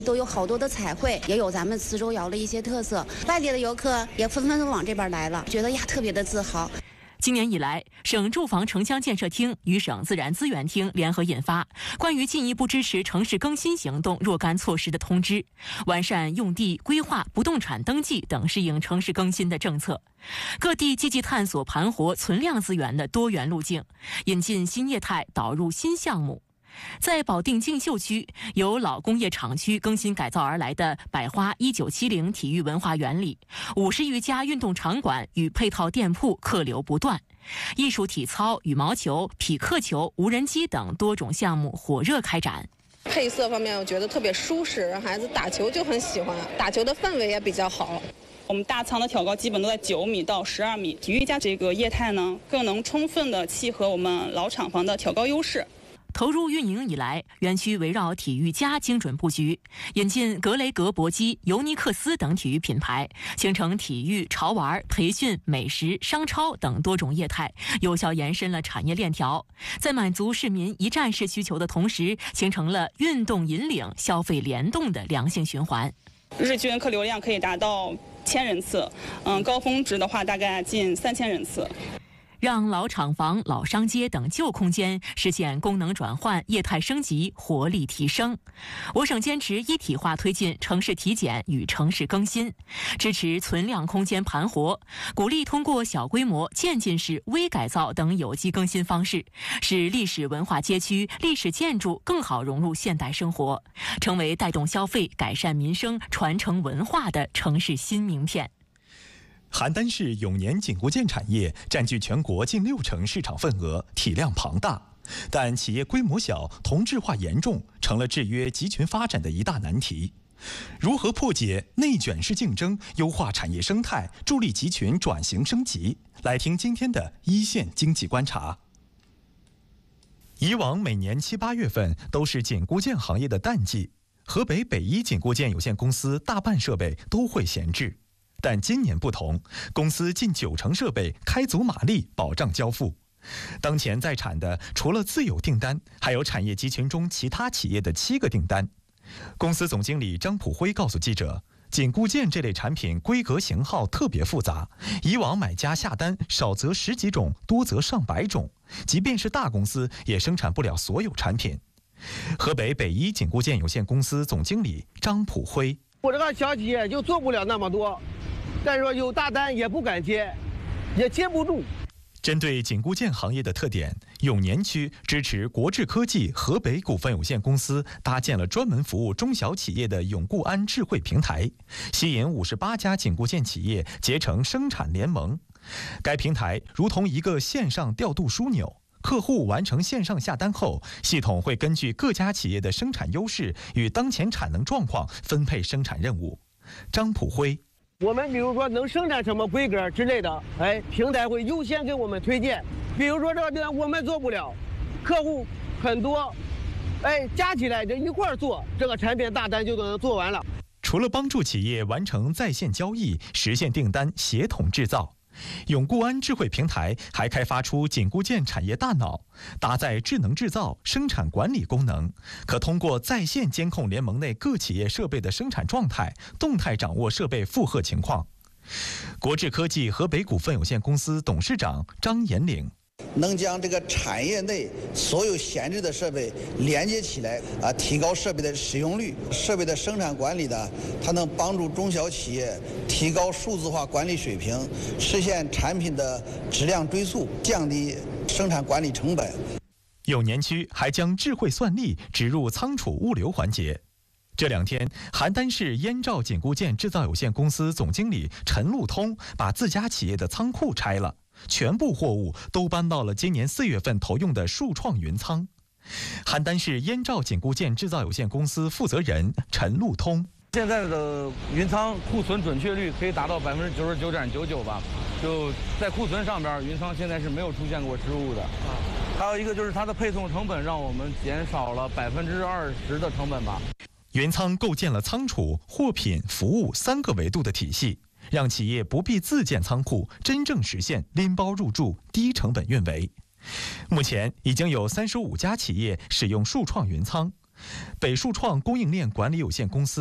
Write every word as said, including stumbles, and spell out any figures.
都有好多的彩绘，也有咱们磁州窑的一些特色，外地的游客也纷纷往这边来了，觉得呀特别的自豪。 今年以来，省住房城乡建设厅与省自然资源厅联合印发关于进一步支持城市更新行动若干措施的通知，完善用地规划、不动产登记等适应城市更新的政策。各地积极探索盘活存量资源的多元路径，引进新业态，导入新项目。在保定竞秀区，由老工业厂区更新改造而来的百花一九七零体育文化园里，五十余家运动场馆与配套店铺客流不断，艺术体操、羽毛球、匹克球、无人机等多种项目火热开展。 配色方面，我觉得特别舒适，孩子打球就很喜欢，打球的氛围也比较好。 我们大仓的挑高基本都在九米到十二米，体育加这个业态呢，更能充分的契合我们老厂房的挑高优势。 投入运营以来，园区围绕体育加精准布局，引进格雷格搏击、尤尼克斯等体育品牌，形成体育、潮玩、培训、美食、商超等多种业态，有效延伸了产业链条，在满足市民一站式需求的同时，形成了运动引领、消费联动的良性循环。 日均客流量可以达到千人次，嗯，高峰值的话大概近三千人次。 让老厂房、老商街等旧空间实现功能转换、业态升级、活力提升。我省坚持一体化推进城市体检与城市更新，支持存量空间盘活，鼓励通过小规模、渐进式微改造等有机更新方式，使历史文化街区、历史建筑更好融入现代生活，成为带动消费、改善民生、传承文化的城市新名片。 邯郸市永年紧固件产业占据全国近六成市场份额，体量庞大，但企业规模小、同质化严重，成了制约集群发展的一大难题。如何破解内卷式竞争，优化产业生态，助力集群转型升级？来听今天的一线经济观察。以往每年七八月份都是紧固件行业的淡季，河北北一紧固件有限公司大半设备都会闲置。但今年不同，公司近九成设备开足马力保障交付。当前在产的除了自有订单，还有产业集群中其他企业的七个订单。公司总经理张普辉告诉记者，紧固件这类产品规格型号特别复杂，以往买家下单少则十几种，多则上百种，即便是大公司也生产不了所有产品。河北北一紧固件有限公司总经理张普辉： 我这个小企业就做不了那么多，但是说有大单也不敢接，也接不住。 针对紧固件行业的特点，永年区支持国智科技河北股份有限公司搭建了专门服务中小企业的永固安智慧平台，吸引五十八家紧固件企业结成生产联盟。该平台如同一个线上调度枢纽，客户完成线上下单后，系统会根据各家企业的生产优势与当前产能状况分配生产任务。张普辉： 我们比如说能生产什么规格之类的，哎，平台会优先给我们推荐。比如说这个订我们做不了，客户很多，哎，加起来这一块儿做，这个产品大单就能做完了。 除了帮助企业完成在线交易，实现订单协同制造，永固安智慧平台还开发出紧固件产业大脑，搭载智能制造、生产管理功能，可通过在线监控联盟内各企业设备的生产状态，动态掌握设备负荷情况。国智科技河北股份有限公司董事长张延岭： 能将这个产业内所有闲置的设备连接起来啊，提高设备的使用率。设备的生产管理呢，它能帮助中小企业提高数字化管理水平，实现产品的质量追溯，降低生产管理成本。 永年区还将智慧算力植入仓储物流环节。这两天，邯郸市燕赵紧固件制造有限公司总经理陈路通把自家企业的仓库拆了，全部货物都搬到了今年四月份投用的数创云仓。邯郸市燕赵紧固件制造有限公司负责人陈路通： 现在的云仓库存准确率可以达到百分之九十九点九九吧，就在库存上边，云仓现在是没有出现过失误的。还有一个就是它的配送成本让我们减少了百分之二十的成本吧。 云仓构建了仓储、货品、服务三个维度的体系，让企业不必自建仓库，真正实现拎包入驻、低成本运维。目前已经有三十五家企业使用数创云仓， 北数创供应链管理有限公司